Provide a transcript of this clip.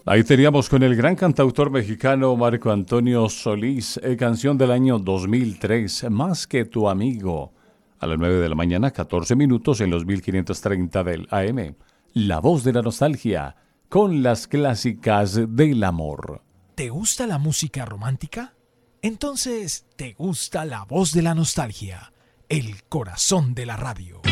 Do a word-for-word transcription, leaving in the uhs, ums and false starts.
Ahí teníamos con el gran cantautor mexicano Marco Antonio Solís, eh, canción del año dos mil tres, Más que tu amigo. A las nueve de la mañana, catorce minutos en los mil quinientos treinta del A M. La voz de la nostalgia, con las clásicas del amor. ¿Te gusta la música romántica? Entonces, ¿te gusta la voz de la nostalgia? El corazón de la radio.